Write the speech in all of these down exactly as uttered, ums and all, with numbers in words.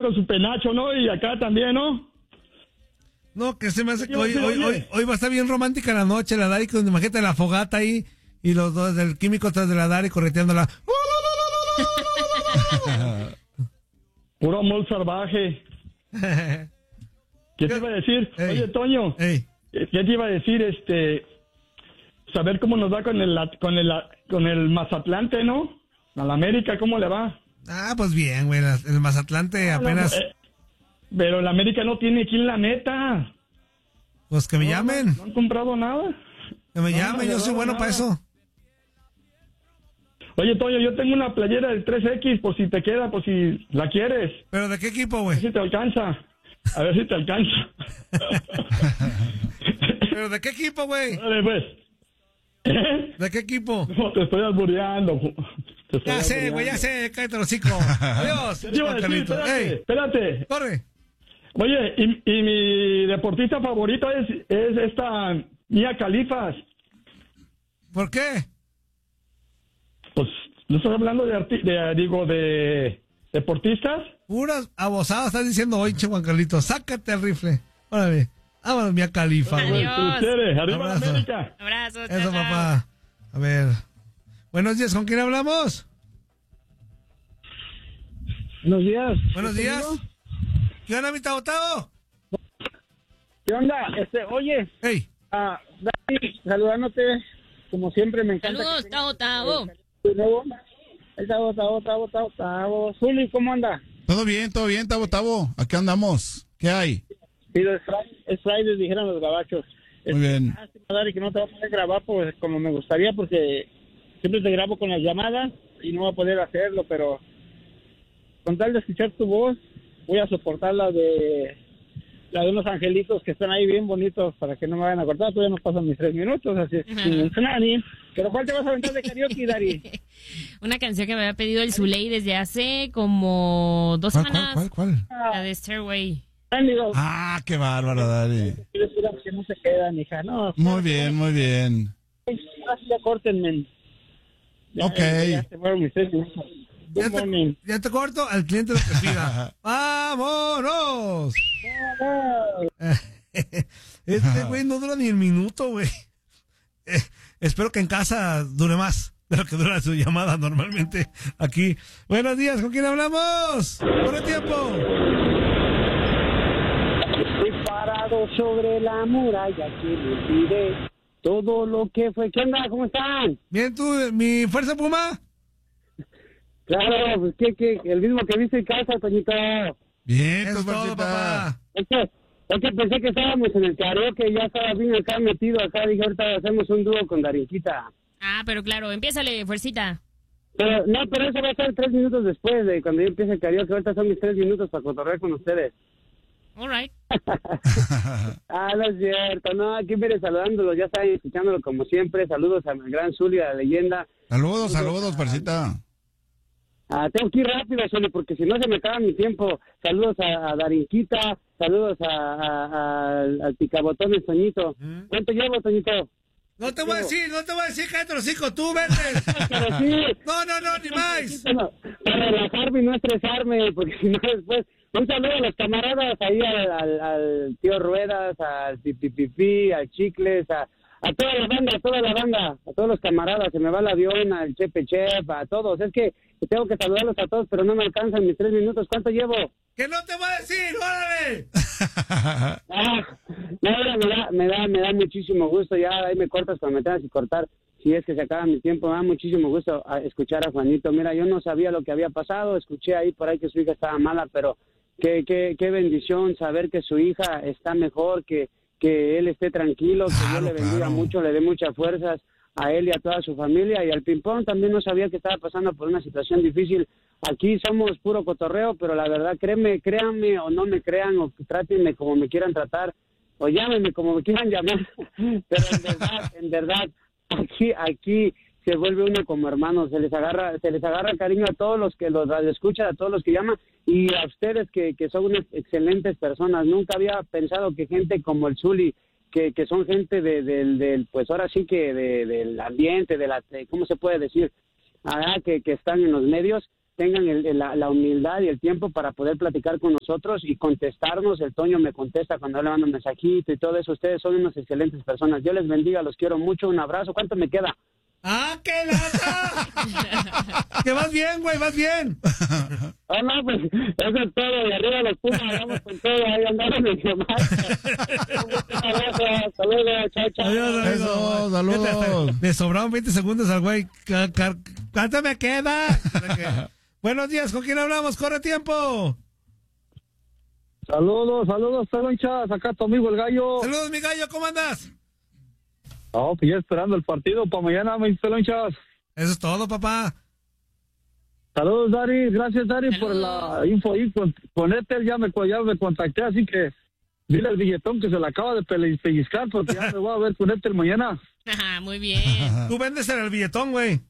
con su penacho, ¿no? Y acá también, ¿no? No, que se me hace que hoy, hoy, hoy, hoy va a estar bien romántica la noche, la Dari, con imagínate la fogata ahí, y los dos del químico tras de la Dari correteándola. Puro amor salvaje. ¿Qué te iba a decir? Ey. Oye, Toño, Ey. ¿qué te iba a decir? Este, saber cómo nos va con el con el con el Mazatlante, ¿no? A la América, ¿cómo le va? Ah, pues bien, güey, el Mazatlante apenas... No, no, eh, pero el América no tiene aquí en la meta. Pues que me no, llamen. No, no han comprado nada. Que me no, llamen, no, yo soy bueno para eso. Oye, Toño, yo tengo una playera del tres equis, por si te queda, por si la quieres. ¿Pero de qué equipo, güey? A ver si te alcanza. A ver si te alcanza. ¿Pero de qué equipo, güey? Vale, pues. ¿De qué equipo? No, te estoy albureando. Te estoy ya sé, güey, ya sé, cállate los hocico. Adiós. ¿Qué te iba a decir? Espérate, Ey. espérate. Corre. Oye, y, y mi deportista favorito es, es esta Mia Khalifas. ¿Por qué? Pues, ¿no estás hablando de, arti- de digo, de deportistas? Puras abosadas estás diciendo hoy, che, Juan Carlitos. Sácate el rifle. Órale. Vámonos, Mia Khalifa. Adiós. Arriba la América. Abrazo. Eso, papá. A ver. Buenos días, ¿con quién hablamos? Buenos días. Buenos días. ¿Qué onda, mi Tabotado? ¿Qué onda? Este, oye. Hey. Ah, Dani, saludándote. Como siempre, me encanta. Saludos, Tavo, Tavo. El Tavo, Tavo, Tavo, Tavo, Tavo. Zuli, ¿cómo anda? Todo bien, todo bien, Tavo, Tavo. Aquí andamos. ¿Qué hay? Sí, es Friday, es Friday, dijeron los gabachos. Muy bien. Dani, que no te voy a poder grabar pues, como me gustaría, porque siempre te grabo con las llamadas y no voy a poder hacerlo, pero con tal de escuchar tu voz, voy a soportar la de la de unos angelitos que están ahí bien bonitos para que no me vayan a cortar. Todavía no pasan mis tres minutos, así es. Uh-huh. Nani, ¿pero cuál te vas a aventar de karaoke, Dari? Una canción que me había pedido el Zuley desde hace como dos ¿Cuál, semanas. ¿Cuál, cuál, cuál? La de Stairway. Ah, qué bárbaro, Dari. Que no se quedan, hija, no. Muy bien, muy bien. Ya córtenme. Ya, ok. Ya se fueron mis tres minutos. Ya te, ya te corto al cliente lo que pida. ¡Vámonos! Este güey no dura ni el minuto, güey. Eh, espero que en casa dure más de lo que dura su llamada normalmente aquí. Buenos días, ¿con quién hablamos? Por el tiempo. Estoy parado sobre la muralla que me pide todo lo que fue. ¿Qué onda? ¿Cómo están? Bien, tú, mi fuerza Puma. Claro, pues que, que el mismo que viste en casa, Toñito. Bien, eso es todo, papá. Es que, es que pensé que estábamos en el karaoke, ya estaba bien acá metido acá, dije ahorita hacemos un dúo con Darinquita. Ah, pero claro, empiézale, fuercita. Pero, no, pero eso va a ser tres minutos después de cuando yo empiece el karaoke, ahorita son mis tres minutos para cotorrear con ustedes. All right. Ah, no es cierto, no, aquí mire saludándolo, ya saben, escuchándolo como siempre, saludos a mi gran Zuli, a la leyenda. Saludos, saludos, Percita. Ah, tengo que ir rápido, Zuli, porque si no se me acaba mi tiempo. Saludos a, a Darinquita, saludos a, a, a, al picabotones, Toñito. ¿Mm? ¿Cuánto llevo, Toñito? No te voy a decir, no te voy a decir, cállate los hijos, tú, vete. Pero sí. No, no, no, ni más. Para relajarme y no estresarme, porque si no después... Un saludo a los camaradas, ahí al, al, al tío Ruedas, al Pipipipi, al Chicles, a, a toda la banda, a toda la banda, a todos los camaradas, se me va el avión, al Chepe Chef, a todos. Es que tengo que saludarlos a todos, pero no me alcanzan mis tres minutos. ¿Cuánto llevo? ¡Que no te voy a decir, órale! Ah, no, me da, me da, me da muchísimo gusto, ya ahí me cortas cuando me tengas que cortar. Si es que se acaba mi tiempo, me da muchísimo gusto escuchar a Juanito. Mira, yo no sabía lo que había pasado, escuché ahí por ahí que su hija estaba mala, pero qué, qué, qué bendición saber que su hija está mejor, que, que él esté tranquilo, que claro, Dios le bendiga claro. mucho, le dé muchas fuerzas a él y a toda su familia. Y al Pimpón también no sabía que estaba pasando por una situación difícil. Aquí somos puro cotorreo, pero la verdad, créeme, créanme o no me crean, o trátenme como me quieran tratar, o llámenme como me quieran llamar, pero en verdad, en verdad, aquí, aquí se vuelve uno como hermano, se les agarra, se les agarra cariño a todos los que los escuchan, a todos los que llaman, y a ustedes que, que son unas excelentes personas. Nunca había pensado que gente como el Zuli, que, que son gente de, del, del, pues ahora sí que de, del ambiente, de la, de, ¿cómo se puede decir? Ah, que, que están en los medios, tengan el, el, la, la humildad y el tiempo para poder platicar con nosotros y contestarnos. El Toño me contesta cuando le mando un mensajito y todo eso. Ustedes son unas excelentes personas. Dios les bendiga, los quiero mucho. Un abrazo. ¿Cuánto me queda? ¡Ah, qué lata! ¡Que vas bien, güey, vas bien! Ah, no, pues, eso es todo. Y arriba los Pumas, vamos con todo. Ahí andamos en llamar. Saludos, chao, chao. Adiós, Eso, saludos. Me sobraron veinte segundos al güey. ¿Cuánto me queda? Buenos días, ¿con quién hablamos? ¡Corre tiempo! Saludos, saludos, Pelonchas. Acá tu amigo el gallo. Saludos, mi gallo, ¿cómo andas? Oh, pues ya esperando el partido para mañana, mis Pelonchas. Eso es todo, papá. Saludos, Dari. Gracias, Dari, Saludos. por la info ahí. Con, con Ethel ya me, ya me contacté, así que dile al billetón que se le acaba de pele- pellizcar porque ya me voy a ver con Ethel mañana. Muy bien. Tú vendes en el billetón, güey.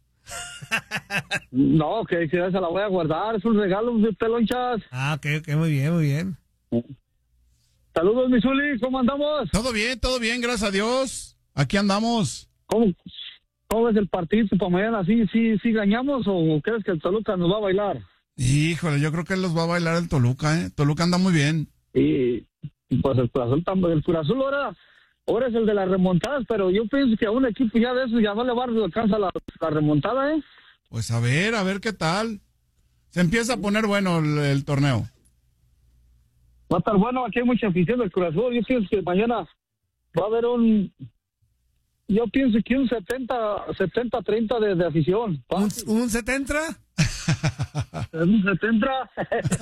No, que, que esa la voy a guardar. Es un regalo, mis Pelonchas. Ah, ok, ok, muy bien, muy bien. Saludos, mi Zuli. ¿Cómo andamos? Todo bien, todo bien, gracias a Dios. Aquí andamos. ¿Cómo, cómo ves el partido para mañana? ¿Sí, sí, sí ganamos o crees que el Toluca nos va a bailar? Híjole, yo creo que los va a bailar el Toluca, ¿eh? Toluca anda muy bien. Y pues el Cruz Azul, tam- el Cruz Azul ahora, ahora es el de las remontadas, pero yo pienso que a un equipo ya de esos ya no le va a alcanzar la, la remontada, ¿eh? Pues a ver, a ver qué tal. Se empieza a poner bueno el, el torneo. Va a estar bueno, aquí hay mucha afición del Cruz Azul. Yo pienso que mañana va a haber un... Yo pienso que un setenta treinta de, de afición. ¿Un, un setenta? Un setenta.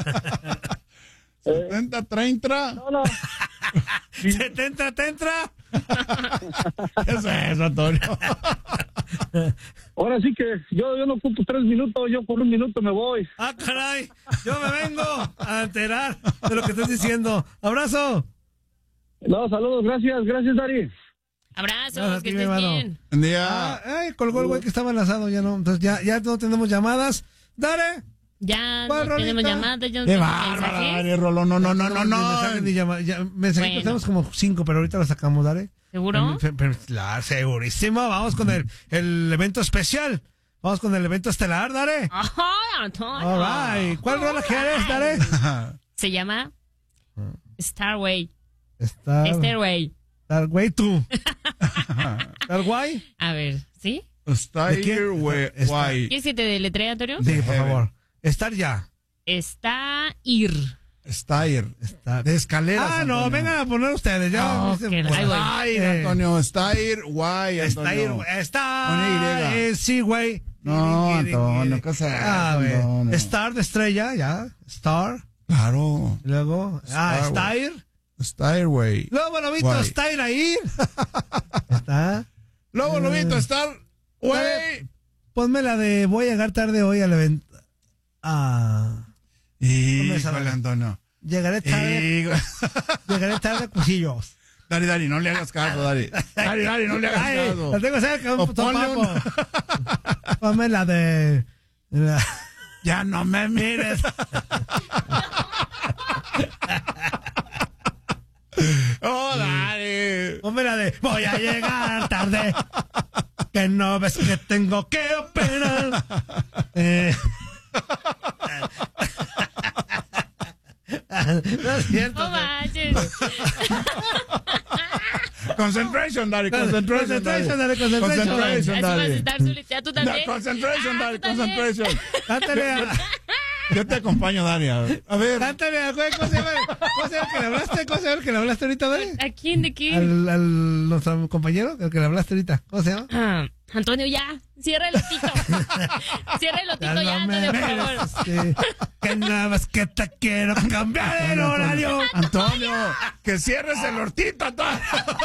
setenta treinta. No, no. ¿setenta tentra? ¿Qué es eso, Antonio? Ahora sí que yo, yo no ocupo tres minutos, yo por un minuto me voy. Ah, caray. Yo me vengo a enterar de lo que estás diciendo. Abrazo. No, saludos, gracias, gracias, Dari. Abrazos, Gracias, que mi estés hermano. bien. Buen día. Ah, ay, colgó el güey que estaba enlazado, ya no. Entonces ya, ya no tenemos llamadas. Dale. Ya ¿Cuál no tenemos rolita? llamadas, ya no Qué tenemos bárbara, mensajes. Dari Rolón. No, no, no, no, Ni no. mensajes ni llama- ya, mensajitos Bueno. tenemos como cinco, pero ahorita los sacamos, dale. ¿Seguro? Pero- pero- claro, segurísimo. Vamos con el, el evento especial. Vamos con el evento estelar, dale. Ay, Antonio. All right. ¿Cuál rola quieres, dale? Se llama Starway. Star, Stairway. Starway tú. Starway. A ver, ¿sí? Está ¿De quién? here, güey. Está- Guay. ¿Quieres que te deletree, Antonio? Sí, por Heaven. favor. Estar ya. Está ir. Está here. Está- De escaleras. Ah, no, Antonio. vengan a poner ustedes. Ya. No, Dice, que- pues, ahí voy. Está here, Eh, Antonio. Está here, guay, Está ahí, Antonio. güey. Está. Con Y. eh, sí, güey. No, Antonio, ¿qué es eso, Ah, güey. Antonio? Star de estrella, ya. Star. Claro. Y luego. Ah, Star, güey. Stair. Está here, güey. Luego, Lobito, Guay. Stair ahí. Está. Luego, Lobito, estar, güey. Ponme la de voy a llegar tarde hoy al evento. Ah. Híjole, Antonio. Llegaré tarde. Híjole. Llegaré tarde a cuchillos. Dari, Dari, no le hagas caso, Dari. Dari, Dari, no le hagas Ay, caso. la tengo cerca, un O puto ponle papo. un- Ponme la de. la- Ya no me mires. Oh, Dari. Ponme la de voy a llegar tarde. Que no ves que tengo que operar. Eh. No es cierto. No manches. Concentration, Dari, concentration, Dari. Concentration, Dari, concentration. Concentration, Así vas a Dari. estar, Zuli. Ya tú también. No, concentration, Ah, Dari, tú también. concentration. Cántale a, Yo te acompaño, Dari. A ver. A ver. cántale a, güey, ¿cómo se llama? ¿Cómo se llama el que le hablaste? ¿Cómo se llama el que le hablaste ahorita, Dari? ¿A quién? ¿De quién? Al, al nuestro compañero, el que le hablaste ahorita. ¿Cómo se llama? Ah, Antonio, ya. Cierra el otito. Cierra el otito ya, Antonio, por favor. Sí. Que nada más que te quiero cambiar el horario. Antonio, que cierres el hortito, Antonio.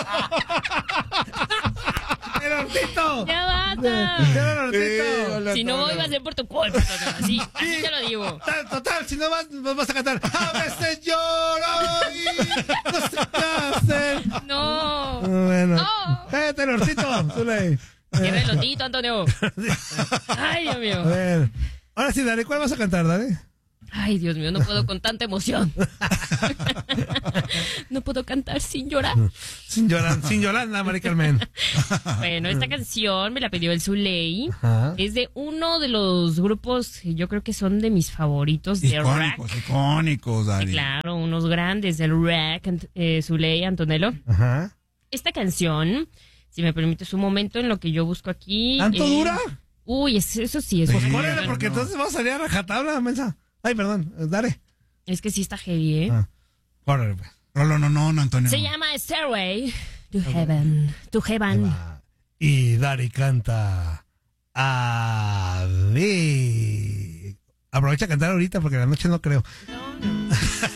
El hortito. Ya basta. Cierra el hortito. Híjole, Si no voy, Antonio. va a ser por tu culpa, Antonio. Así, así te lo digo. Total, total, si no vas, nos vas a cantar. A veces lloro y no sé qué hacer. No. Bueno. No. Cállate el hortito, Zuley. Cierra el otito, Antonio. Ay, Dios A mío. ver. Ahora sí, Dale, ¿cuál vas a cantar, Dale? Ay, Dios mío, no puedo con tanta emoción. No puedo cantar sin llorar. Sin llorar, sin Yolanda, Mari Carmen. Bueno, esta canción me la pidió el Zuley. Ajá. Es de uno de los grupos que yo creo que son de mis favoritos de icónicos, rock. icónicos, Dari. Sí, claro, unos grandes del rock, eh, Zuley, Antonello. Ajá. Esta canción, si me permites un momento en lo que yo busco aquí. ¿Tanto eh, dura? Uy, es- eso sí, es Pues muy córrele, bueno. porque entonces vamos a salir a rajatabla, mensa. Ay, perdón, eh, dale. Es que sí está heavy, ¿eh? Ah, córrele, pues. Rolo, no, no, no, Antonio. Se llama Stairway to Heaven. To Heaven. Va. Y Dari canta. A ver. Aprovecha a cantar ahorita porque la noche no creo. No, no.